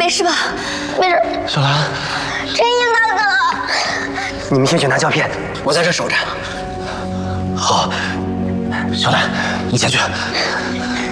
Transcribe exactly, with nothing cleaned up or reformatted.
没事吧？没事。 小兰， 陈英大哥， 你们先去拿胶片，我在这守着。好，小兰，你先去。